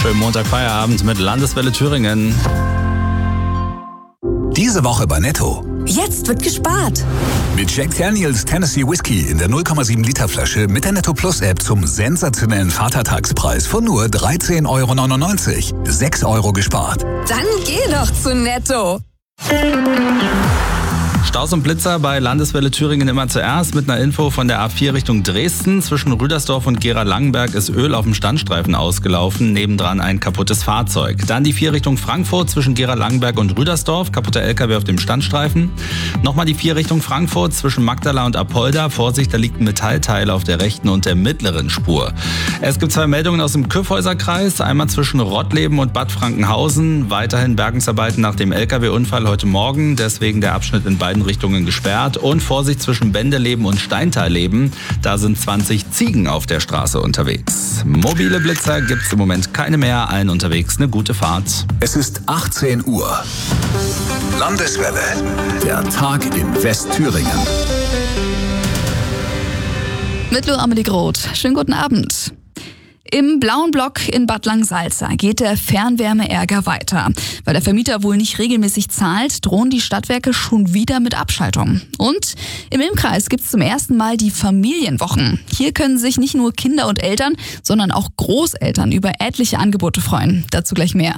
Schönen Montagfeierabend mit Landeswelle Thüringen. Diese Woche bei Netto. Jetzt wird gespart. Mit Jack Daniels Tennessee Whiskey in der 0,7 Liter Flasche mit der Netto Plus App zum sensationellen Vatertagspreis von nur 13,99 €. 6 € gespart. Dann geh doch zu Netto. Staus und Blitzer bei Landeswelle Thüringen immer zuerst mit einer Info von der A4 Richtung Dresden. Zwischen Rüdersdorf und Gera-Langenberg ist Öl auf dem Standstreifen ausgelaufen, nebendran ein kaputtes Fahrzeug. Dann die 4 Richtung Frankfurt zwischen Gera-Langenberg und Rüdersdorf, kaputter LKW auf dem Standstreifen. Nochmal die 4 Richtung Frankfurt zwischen Magdala und Apolda. Vorsicht, da liegt ein Metallteil auf der rechten und der mittleren Spur. Es gibt 2 Meldungen aus dem Kyffhäuser-Kreis, einmal zwischen Rottleben und Bad Frankenhausen. Weiterhin Bergungsarbeiten nach dem LKW-Unfall heute Morgen, deswegen der Abschnitt in beiden Richtungen gesperrt. Und Vorsicht zwischen Bendeleben und Steinteilleben. Da sind 20 Ziegen auf der Straße unterwegs. Mobile Blitzer gibt's im Moment keine mehr. Allen unterwegs eine gute Fahrt. Es ist 18 Uhr. Landeswelle. Der Tag in Westthüringen. Mit Lou Amelie Groth. Schönen guten Abend. Im blauen Block in Bad Langsalza geht der Fernwärmeärger weiter. Weil der Vermieter wohl nicht regelmäßig zahlt, drohen die Stadtwerke schon wieder mit Abschaltung. Und im Ilmkreis gibt es zum ersten Mal die Familienwochen. Hier können sich nicht nur Kinder und Eltern, sondern auch Großeltern über etliche Angebote freuen. Dazu gleich mehr.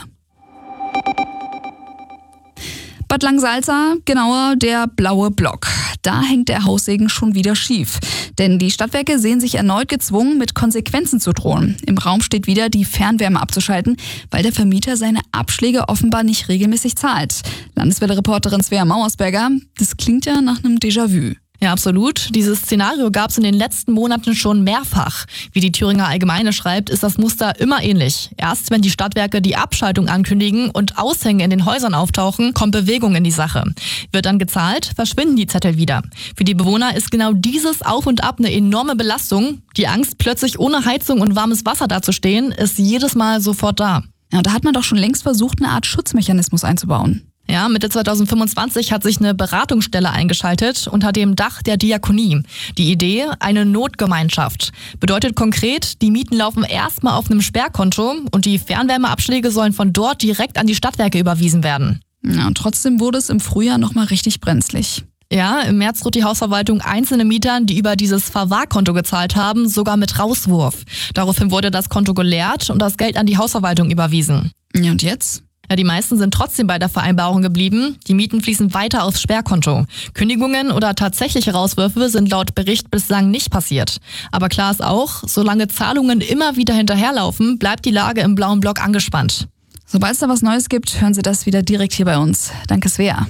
Bad Langsalza, genauer der blaue Block. Da hängt der Haussegen schon wieder schief. Denn die Stadtwerke sehen sich erneut gezwungen, mit Konsequenzen zu drohen. Im Raum steht wieder, die Fernwärme abzuschalten, weil der Vermieter seine Abschläge offenbar nicht regelmäßig zahlt. Landeswelle-Reporterin Svea Mauersberger, das klingt ja nach einem Déjà-vu. Ja, absolut. Dieses Szenario gab es in den letzten Monaten schon mehrfach. Wie die Thüringer Allgemeine schreibt, ist das Muster immer ähnlich. Erst wenn die Stadtwerke die Abschaltung ankündigen und Aushänge in den Häusern auftauchen, kommt Bewegung in die Sache. Wird dann gezahlt, verschwinden die Zettel wieder. Für die Bewohner ist genau dieses Auf und Ab eine enorme Belastung. Die Angst, plötzlich ohne Heizung und warmes Wasser dazustehen, ist jedes Mal sofort da. Ja, und da hat man doch schon längst versucht, eine Art Schutzmechanismus einzubauen. Ja, Mitte 2025 hat sich eine Beratungsstelle eingeschaltet unter dem Dach der Diakonie. Die Idee, eine Notgemeinschaft. Bedeutet konkret, die Mieten laufen erstmal auf einem Sperrkonto und die Fernwärmeabschläge sollen von dort direkt an die Stadtwerke überwiesen werden. Ja, und trotzdem wurde es im Frühjahr nochmal richtig brenzlig. Ja, im März droht die Hausverwaltung einzelne Mietern, die über dieses Verwahrkonto gezahlt haben, sogar mit Rauswurf. Daraufhin wurde das Konto geleert und das Geld an die Hausverwaltung überwiesen. Ja, und jetzt? Ja, die meisten sind trotzdem bei der Vereinbarung geblieben. Die Mieten fließen weiter aufs Sperrkonto. Kündigungen oder tatsächliche Rauswürfe sind laut Bericht bislang nicht passiert. Aber klar ist auch, solange Zahlungen immer wieder hinterherlaufen, bleibt die Lage im blauen Block angespannt. Sobald es da was Neues gibt, hören Sie das wieder direkt hier bei uns. Danke, Svea.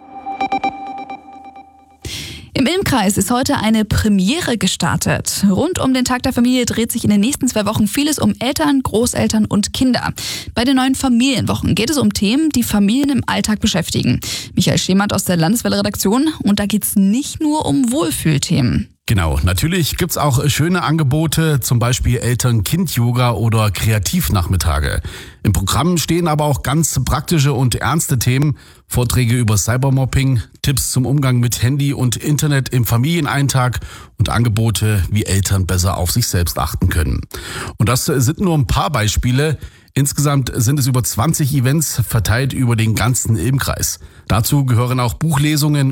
Im Ilmkreis ist heute eine Premiere gestartet. Rund um den Tag der Familie dreht sich in den nächsten 2 Wochen vieles um Eltern, Großeltern und Kinder. Bei den neuen Familienwochen geht es um Themen, die Familien im Alltag beschäftigen. Michael Schemert aus der Landeswelle-Redaktion. Und da geht es nicht nur um Wohlfühlthemen. Genau, natürlich gibt's auch schöne Angebote, zum Beispiel Eltern-Kind-Yoga oder Kreativnachmittage. Im Programm stehen aber auch ganz praktische und ernste Themen, Vorträge über Cybermobbing, Tipps zum Umgang mit Handy und Internet im Familienalltag und Angebote, wie Eltern besser auf sich selbst achten können. Und das sind nur ein paar Beispiele. Insgesamt sind es über 20 Events verteilt über den ganzen Ilmkreis. Dazu gehören auch Buchlesungen